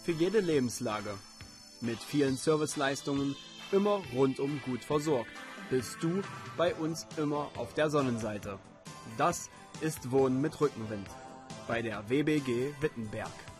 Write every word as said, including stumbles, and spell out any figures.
für jede Lebenslage. Mit vielen Serviceleistungen, immer rundum gut versorgt, bist du bei uns immer auf der Sonnenseite. Das ist Wohnen mit Rückenwind bei der W B G Wittenberg.